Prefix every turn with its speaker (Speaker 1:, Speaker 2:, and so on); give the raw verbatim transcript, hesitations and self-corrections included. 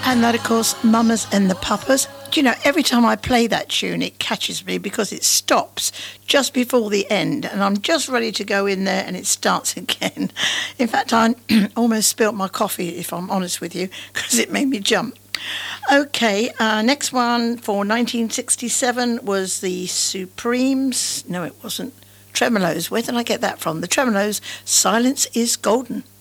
Speaker 1: And that, of course, Mamas and the Papas. Do you know, every time I play that tune, it catches me because it stops just before the end, and I'm just ready to go in there and it starts again. In fact, I almost spilt my coffee, if I'm honest with you, because it made me jump. Okay, uh, next one for nineteen sixty-seven was the Supremes. No, it wasn't. Tremolos. Where did I get that from? The Tremolos, Silence is Golden.